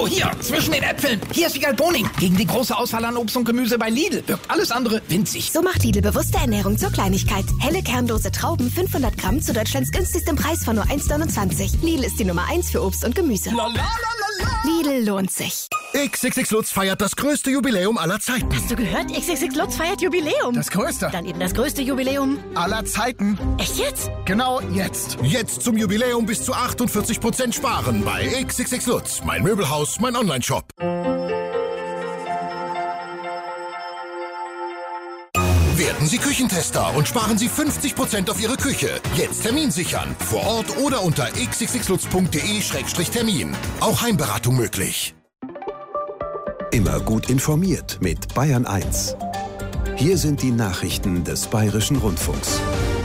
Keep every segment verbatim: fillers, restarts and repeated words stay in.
Oh, hier, zwischen den Äpfeln. Hier ist Wiegald Boning. Gegen die große Auswahl an Obst und Gemüse bei Lidl wirkt alles andere winzig. So macht Lidl bewusste Ernährung zur Kleinigkeit. Helle kernlose Trauben, fünfhundert Gramm zu Deutschlands günstigstem Preis von nur eins neunundzwanzig. Lidl ist die Nummer eins für Obst und Gemüse. La, la, la, la, la. Lidl lohnt sich. X X X Lutz feiert das größte Jubiläum aller Zeiten. Hast du gehört? X X X Lutz feiert Jubiläum. Das größte. Dann eben das größte Jubiläum aller Zeiten. Echt jetzt? Genau jetzt. Jetzt zum Jubiläum bis zu achtundvierzig Prozent sparen bei X X X Lutz. Mein Möbelhaus, mein Onlineshop. Werden Sie Küchentester und sparen Sie fünfzig Prozent auf Ihre Küche. Jetzt Termin sichern. Vor Ort oder unter x x x lutz punkt d e Schrägstrich Termin. Auch Heimberatung möglich. Immer gut informiert mit Bayern eins. Hier sind die Nachrichten des Bayerischen Rundfunks.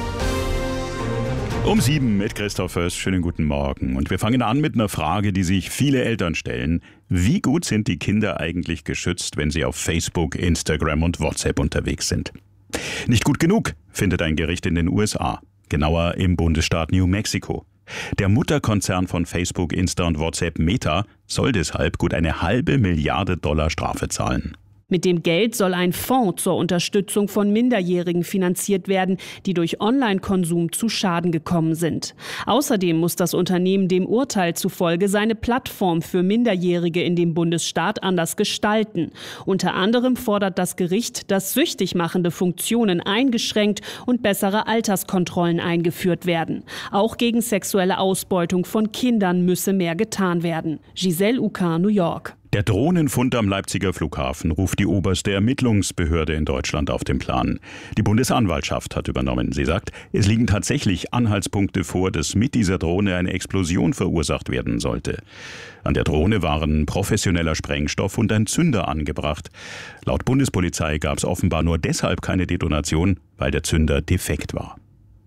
Um sieben mit Christoph Föst. Schönen guten Morgen. Und wir fangen an mit einer Frage, die sich viele Eltern stellen. Wie gut sind die Kinder eigentlich geschützt, wenn sie auf Facebook, Instagram und WhatsApp unterwegs sind? Nicht gut genug, findet ein Gericht in den U S A. Genauer im Bundesstaat New Mexico. Der Mutterkonzern von Facebook, Insta und WhatsApp, Meta, soll deshalb gut eine halbe Milliarde Dollar Strafe zahlen. Mit dem Geld soll ein Fonds zur Unterstützung von Minderjährigen finanziert werden, die durch Online-Konsum zu Schaden gekommen sind. Außerdem muss das Unternehmen dem Urteil zufolge seine Plattform für Minderjährige in dem Bundesstaat anders gestalten. Unter anderem fordert das Gericht, dass süchtig machende Funktionen eingeschränkt und bessere Alterskontrollen eingeführt werden. Auch gegen sexuelle Ausbeutung von Kindern müsse mehr getan werden. Giselle Ucan, New York. Der Drohnenfund am Leipziger Flughafen ruft die oberste Ermittlungsbehörde in Deutschland auf den Plan. Die Bundesanwaltschaft hat übernommen. Sie sagt, es liegen tatsächlich Anhaltspunkte vor, dass mit dieser Drohne eine Explosion verursacht werden sollte. An der Drohne waren professioneller Sprengstoff und ein Zünder angebracht. Laut Bundespolizei gab es offenbar nur deshalb keine Detonation, weil der Zünder defekt war.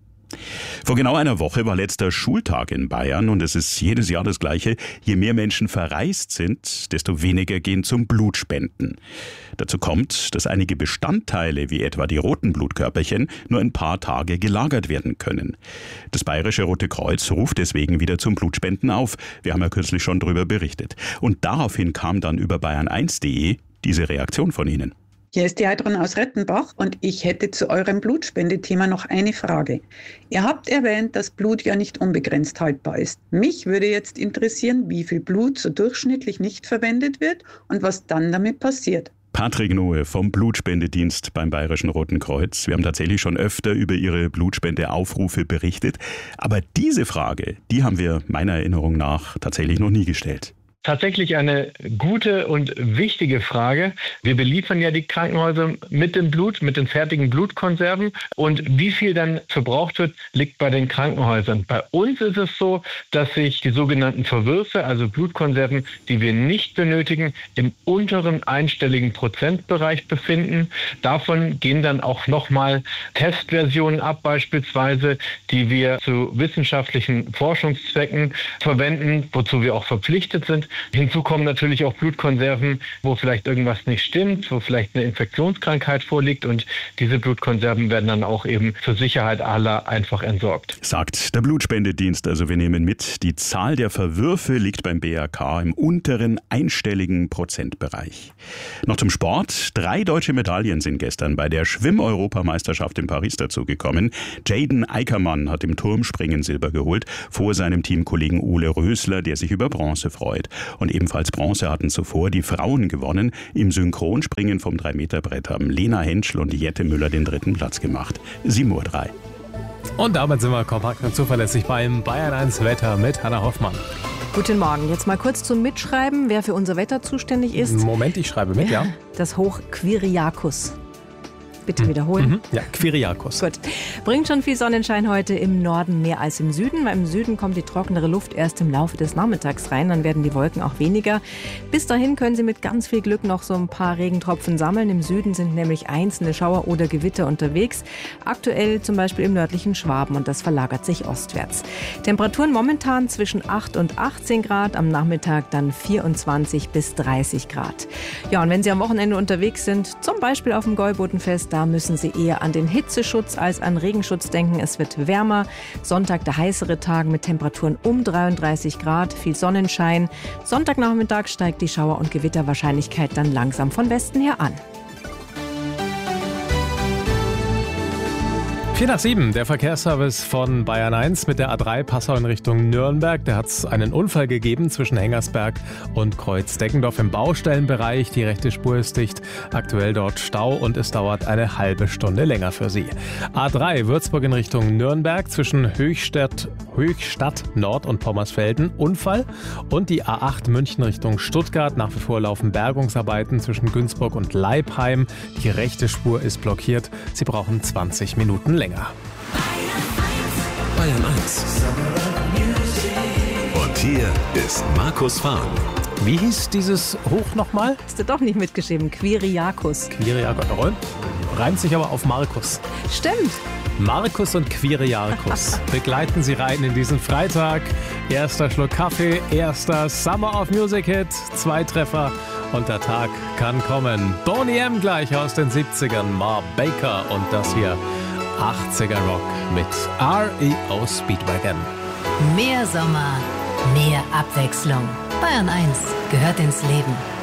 Vor genau einer Woche war letzter Schultag in Bayern und es ist jedes Jahr das Gleiche. Je mehr Menschen verreist sind, desto weniger gehen zum Blutspenden. Dazu kommt, dass einige Bestandteile, wie etwa die roten Blutkörperchen, nur ein paar Tage gelagert werden können. Das Bayerische Rote Kreuz ruft deswegen wieder zum Blutspenden auf. Wir haben ja kürzlich schon darüber berichtet. Und daraufhin kam dann über bayern eins punkt de diese Reaktion von Ihnen. Hier ist die Heidrun aus Rettenbach und ich hätte zu eurem Blutspendethema noch eine Frage. Ihr habt erwähnt, dass Blut ja nicht unbegrenzt haltbar ist. Mich würde jetzt interessieren, wie viel Blut so durchschnittlich nicht verwendet wird und was dann damit passiert. Patrick Noe vom Blutspendedienst beim Bayerischen Roten Kreuz. Wir haben tatsächlich schon öfter über Ihre Blutspendeaufrufe berichtet. Aber diese Frage, die haben wir meiner Erinnerung nach tatsächlich noch nie gestellt. Tatsächlich eine gute und wichtige Frage. Wir beliefern ja die Krankenhäuser mit dem Blut, mit den fertigen Blutkonserven. Und wie viel dann verbraucht wird, liegt bei den Krankenhäusern. Bei uns ist es so, dass sich die sogenannten Verwürfe, also Blutkonserven, die wir nicht benötigen, im unteren einstelligen Prozentbereich befinden. Davon gehen dann auch nochmal Testversionen ab, beispielsweise, die wir zu wissenschaftlichen Forschungszwecken verwenden, wozu wir auch verpflichtet sind. Hinzu kommen natürlich auch Blutkonserven, wo vielleicht irgendwas nicht stimmt, wo vielleicht eine Infektionskrankheit vorliegt und diese Blutkonserven werden dann auch eben zur Sicherheit aller einfach entsorgt. Sagt der Blutspendedienst. Also wir nehmen mit, die Zahl der Verwürfe liegt beim B R K im unteren einstelligen Prozentbereich. Noch zum Sport. Drei deutsche Medaillen sind gestern bei der Schwimm-Europameisterschaft in Paris dazugekommen. Jaden Eickermann hat im Turmspringen Silber geholt, vor seinem Teamkollegen Ole Rösler, der sich über Bronze freut. Und ebenfalls Bronze hatten zuvor die Frauen gewonnen. Im Synchronspringen vom drei Meter Brett haben Lena Henschel und Jette Müller den dritten Platz gemacht. sieben Uhr drei. Und damit sind wir kompakt und zuverlässig beim Bayern eins Wetter mit Hanna Hoffmann. Guten Morgen. Jetzt mal kurz zum Mitschreiben, wer für unser Wetter zuständig ist. Moment, ich schreibe mit, ja. Das Hoch Quiriacus. Bitte wiederholen. Mhm. Ja, Quiriacus. Gut. Bringt schon viel Sonnenschein heute im Norden mehr als im Süden, weil im Süden kommt die trockenere Luft erst im Laufe des Nachmittags rein. Dann werden die Wolken auch weniger. Bis dahin können Sie mit ganz viel Glück noch so ein paar Regentropfen sammeln. Im Süden sind nämlich einzelne Schauer oder Gewitter unterwegs. Aktuell zum Beispiel im nördlichen Schwaben und das verlagert sich ostwärts. Temperaturen momentan zwischen acht und achtzehn Grad, am Nachmittag dann vierundzwanzig bis dreißig Grad. Ja, und wenn Sie am Wochenende unterwegs sind, zum Beispiel auf dem Gäubodenfest, Da müssen Sie eher an den Hitzeschutz als an Regenschutz denken. Es wird wärmer. Sonntag der heißere Tag mit Temperaturen um dreiunddreißig Grad, viel Sonnenschein. Sonntagnachmittag steigt die Schauer- und Gewitterwahrscheinlichkeit dann langsam von Westen her an. vier nach sieben, der Verkehrsservice von Bayern eins mit der A drei Passau in Richtung Nürnberg. Da hat es einen Unfall gegeben zwischen Hengersberg und Kreuz-Deckendorf im Baustellenbereich. Die rechte Spur ist dicht, aktuell dort Stau und es dauert eine halbe Stunde länger für Sie. A drei Würzburg in Richtung Nürnberg zwischen Höchstadt, Höchstadt Nord und Pommersfelden, Unfall. Und die A acht München Richtung Stuttgart, nach wie vor laufen Bergungsarbeiten zwischen Günzburg und Leipheim. Die rechte Spur ist blockiert, Sie brauchen zwanzig Minuten länger. Bayern eins. Und hier ist Markus Fahren. Wie hieß dieses Hoch nochmal? Hast du doch nicht mitgeschrieben. Quiriakos. Quiriakos. Reimt sich aber auf Markus. Stimmt. Markus und Quiriakos begleiten Sie rein in diesen Freitag. Erster Schluck Kaffee, erster Summer of Music Hit, zwei Treffer und der Tag kann kommen. Boney M. gleich aus den siebzigern, Mar Baker und das hier achtziger Rock mit R E O Speedwagon. Mehr Sommer, mehr Abwechslung. Bayern eins gehört ins Leben.